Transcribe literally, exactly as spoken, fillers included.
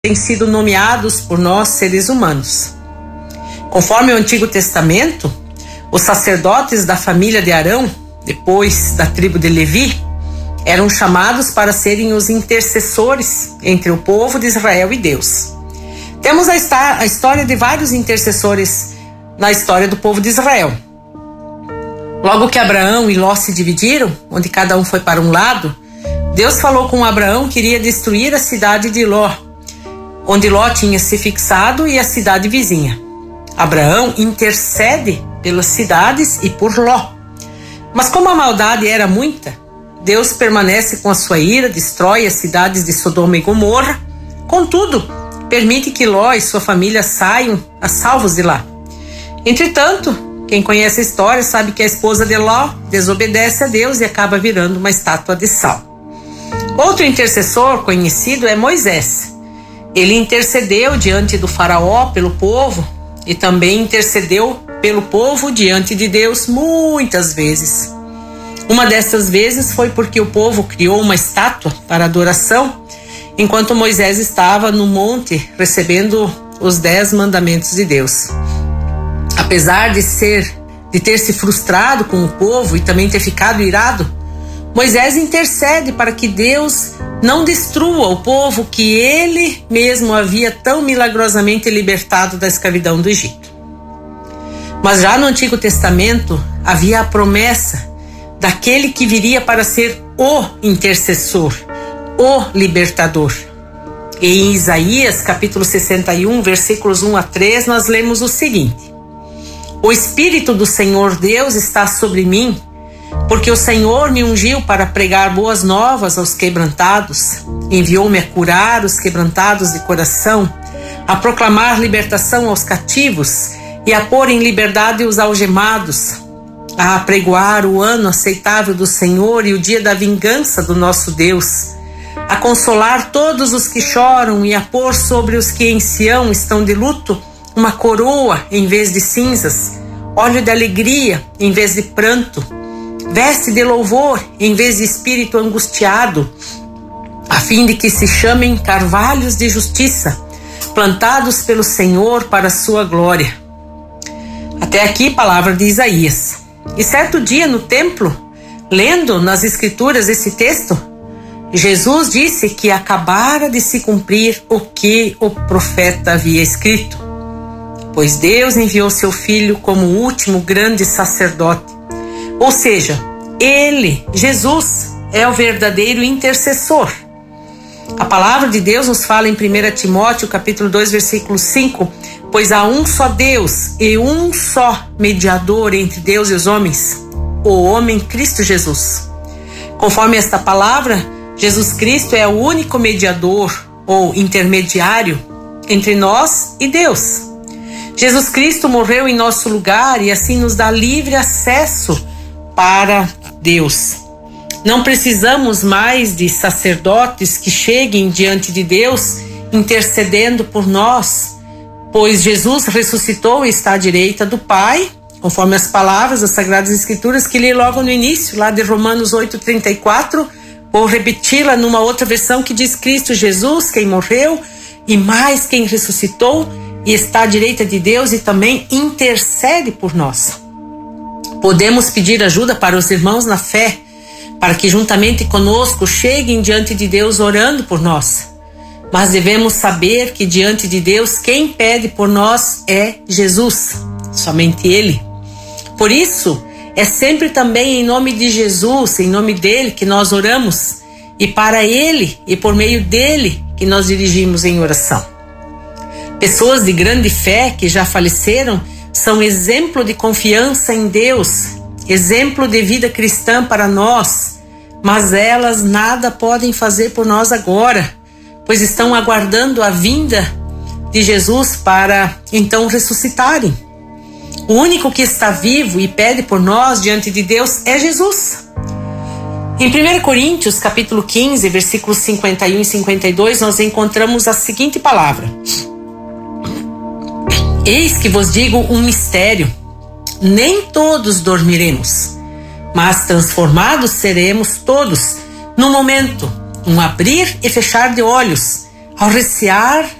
têm sido nomeados por nós, seres humanos. Conforme o Antigo Testamento, os sacerdotes da família de Arão, depois da tribo de Levi, eram chamados para serem os intercessores entre o povo de Israel e Deus. Temos a, a história de vários intercessores na história do povo de Israel. Logo que Abraão e Ló se dividiram, onde cada um foi para um lado, Deus falou com Abraão que iria destruir a cidade de Ló, onde Ló tinha se fixado, e a cidade vizinha. Abraão intercede pelas cidades e por Ló. Mas como a maldade era muita, Deus permanece com a sua ira, destrói as cidades de Sodoma e Gomorra. Contudo, permite que Ló e sua família saiam a salvos de lá. Entretanto, quem conhece a história sabe que a esposa de Ló desobedece a Deus e acaba virando uma estátua de sal. Outro intercessor conhecido é Moisés. Ele intercedeu diante do faraó pelo povo e também intercedeu pelo povo diante de Deus muitas vezes. Uma dessas vezes foi porque o povo criou uma estátua para adoração, enquanto Moisés estava no monte recebendo os dez mandamentos de Deus. Apesar de ser, de ter se frustrado com o povo e também ter ficado irado, Moisés intercede para que Deus não destrua o povo que ele mesmo havia tão milagrosamente libertado da escravidão do Egito. Mas já no Antigo Testamento havia a promessa daquele que viria para ser o intercessor, o libertador. E em Isaías, capítulo sessenta e um, versículos um a três, nós lemos o seguinte: O Espírito do Senhor Deus está sobre mim, porque o Senhor me ungiu para pregar boas novas aos quebrantados, enviou-me a curar os quebrantados de coração, a proclamar libertação aos cativos e a pôr em liberdade os algemados, a apregoar o ano aceitável do Senhor e o dia da vingança do nosso Deus, a consolar todos os que choram e a pôr sobre os que em Sião estão de luto uma coroa em vez de cinzas, óleo de alegria em vez de pranto, veste de louvor em vez de espírito angustiado, a fim de que se chamem carvalhos de justiça, plantados pelo Senhor para a sua glória. Até aqui, palavra de Isaías. E certo dia no templo, lendo nas escrituras esse texto, Jesus disse que acabara de se cumprir o que o profeta havia escrito, pois Deus enviou seu filho como o último grande sacerdote. Ou seja, ele, Jesus, é o verdadeiro intercessor. A palavra de Deus nos fala em primeira Timóteo, capítulo dois, versículo cinco, pois há um só Deus e um só mediador entre Deus e os homens, o homem Cristo Jesus. Conforme esta palavra, Jesus Cristo é o único mediador ou intermediário entre nós e Deus. Jesus Cristo morreu em nosso lugar e assim nos dá livre acesso para Deus. Não precisamos mais de sacerdotes que cheguem diante de Deus intercedendo por nós, pois Jesus ressuscitou e está à direita do Pai, conforme as palavras das Sagradas Escrituras que li logo no início, lá de Romanos oito, trinta e quatro, vou repeti-la numa outra versão que diz: Cristo Jesus, quem morreu e mais quem ressuscitou e está à direita de Deus e também intercede por nós. Podemos pedir ajuda para os irmãos na fé, para que juntamente conosco cheguem diante de Deus orando por nós. Mas devemos saber que diante de Deus quem pede por nós é Jesus, somente Ele. Por isso, é sempre também em nome de Jesus, em nome dele que nós oramos, e para Ele e por meio dele que nós dirigimos em oração. Pessoas de grande fé que já faleceram são exemplo de confiança em Deus, exemplo de vida cristã para nós, mas elas nada podem fazer por nós agora, pois estão aguardando a vinda de Jesus para então ressuscitarem. O único que está vivo e pede por nós diante de Deus é Jesus. Em primeira Coríntios, capítulo quinze, versículos cinquenta e um e cinquenta e dois, nós encontramos a seguinte palavra: Eis que vos digo um mistério, nem todos dormiremos, mas transformados seremos todos, no momento, um abrir e fechar de olhos, Ao recear